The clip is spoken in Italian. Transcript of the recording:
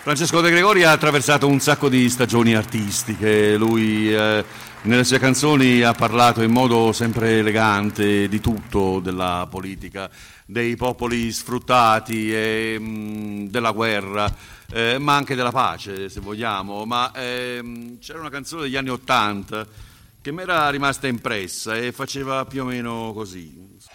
Francesco De Gregori ha attraversato un sacco di stagioni artistiche, lui nelle sue canzoni ha parlato in modo sempre elegante di tutto, della politica, dei popoli sfruttati, della guerra, ma anche della pace se vogliamo, ma c'era una canzone degli anni '80 che mi era rimasta impressa e faceva più o meno così.